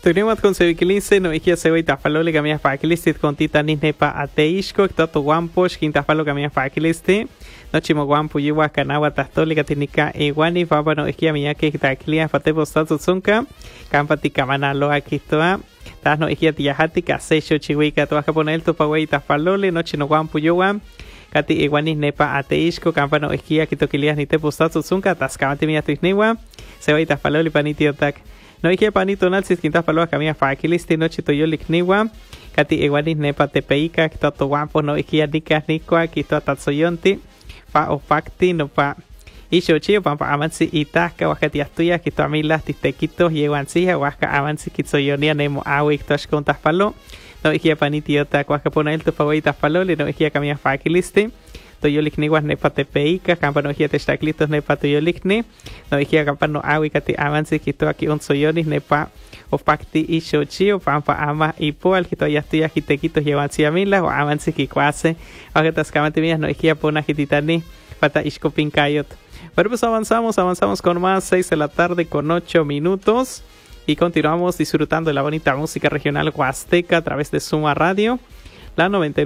Tenemos con sevikilise no ikia sewi tafalole kamia fakilisti kontita nisnepa ateishko toto guamposh quintafalo kamia fakilisti nochimo guampu yuwa kanawa tastolika tinika iwani fabano ikia miyake taklia fatepo statutsunka kampati kamana lo akistoa tasno ikia tiyahati kasesho chiwika toaka ponel to pawei tafalole nochino guampu yuwa kati iwani nepa ateishko kampano ikia kitokilias ni tepo statutsunka taskamati miyatuisniwa sewi tafalole panitiotak no ikia panito nalsis quintas paloas camia fakilisti noche toyolik niwa kati iguanis nepa tepeika kito guapo no ikia nikas nikwa kito tatsoyonti pa opakti no pa ishochio pampa amansi itasca wakati astuya kito amilas tistequitos yeguansija huasca amansi kitsoyonia nemo awi kitosh contas palo no ikia panitiota huasca pona el tu favoritas palole no ikia camia fakilisti toyolik niwas nepa tepeika campano ikia testaklitos nepa toyolik ni no ikia campano awi kati avansi kito aquí un soyonis nepa opakti ishochio pampa ama ipoal kito yastuya kitequitos llevansi amila o avansi kikwase agetas kamati mías no ikia pona kititani pata ishkopinkayot. Pero pues avanzamos con más 6 de la tarde con 8 minutos y continuamos disfrutando de la bonita música regional huasteca a través de Suma Radio, la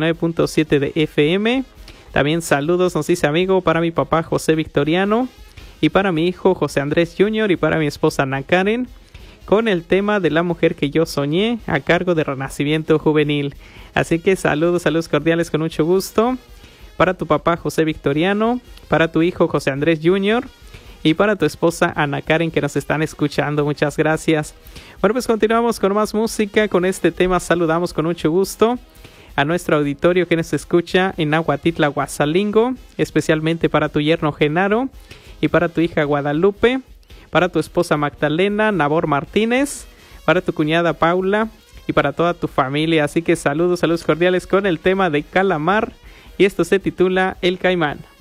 99.7 de FM. También saludos, nos dice amigo, para mi papá José Victoriano y para mi hijo José Andrés Jr. y para mi esposa Ana Karen, con el tema de la mujer que yo soñé a cargo de Renacimiento Juvenil. Así que saludos cordiales con mucho gusto para tu papá José Victoriano, para tu hijo José Andrés Jr. y para tu esposa Ana Karen que nos están escuchando. Muchas gracias. Bueno, pues continuamos con más música. Con este tema saludamos con mucho gusto a nuestro auditorio que nos escucha en Aguatitla, Guasalingo, especialmente para tu yerno Genaro y para tu hija Guadalupe, para tu esposa Magdalena Nabor Martínez, para tu cuñada Paula y para toda tu familia. Así que saludos cordiales con el tema de Calamar y esto se titula El Caimán.